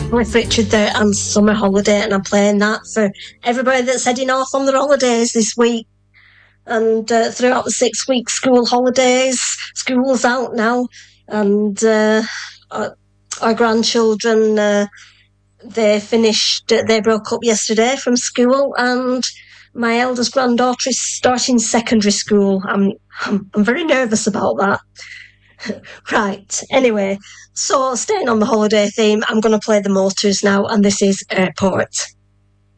With Richard there and Summer Holiday, and I'm playing that for everybody that's heading off on their holidays this week. And throughout the 6 week school holidays, school's out now, and our grandchildren, they broke up yesterday from school, and my eldest granddaughter is starting secondary school. I'm very nervous about that. Right, anyway, so staying on the holiday theme, I'm going to play the Motors now, and this is Airport.